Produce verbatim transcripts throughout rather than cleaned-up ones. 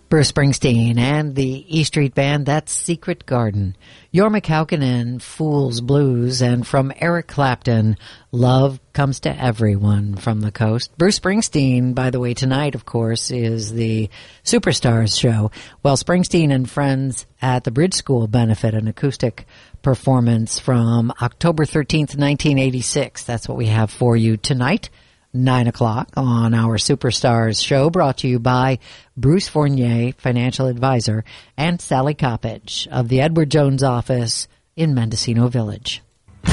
Bruce Springsteen and the E Street Band, that's Secret Garden. Jorma Kaukonen, Fool's Blues, and from Eric Clapton, Love Comes to Everyone from the Coast. Bruce Springsteen, by the way, tonight, of course, is the Superstars show. Well, Springsteen and friends at the Bridge School benefit, an acoustic performance from October thirteenth, nineteen eighty-six. That's what we have for you tonight. Nine o'clock on our Superstars show, brought to you by Bruce Fournier, financial advisor, and Sally Coppage of the Edward Jones office in Mendocino Village.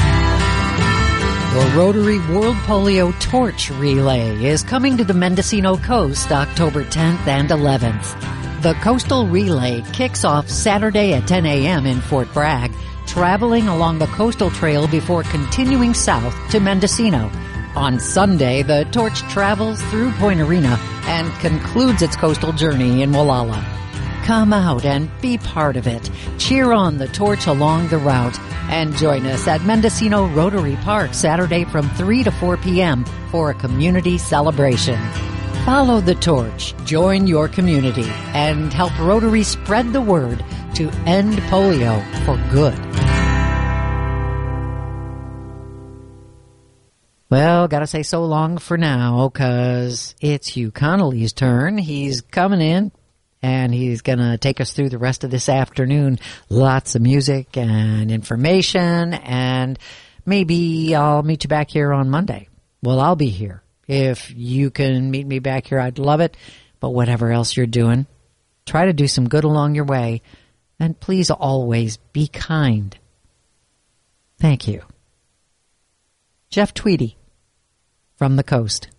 The Rotary World Polio Torch Relay is coming to the Mendocino Coast October tenth and eleventh. The Coastal Relay kicks off Saturday at ten a.m. in Fort Bragg, traveling along the coastal trail before continuing south to Mendocino. On Sunday, the torch travels through Point Arena and concludes its coastal journey in Wallala. Come out and be part of it. Cheer on the torch along the route and join us at Mendocino Rotary Park Saturday from three to four p.m. for a community celebration. Follow the torch, join your community, and help Rotary spread the word to end polio for good. Well, gotta say so long for now, cause it's Hugh Connolly's turn. He's coming in, and he's gonna take us through the rest of this afternoon. Lots of music and information, and maybe I'll meet you back here on Monday. Well, I'll be here. If you can meet me back here, I'd love it. But whatever else you're doing, try to do some good along your way, and please always be kind. Thank you. Jeff Tweedy from the Coast.